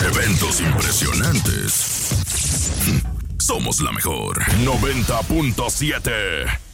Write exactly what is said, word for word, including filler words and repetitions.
Eventos impresionantes. Somos la mejor. noventa punto siete.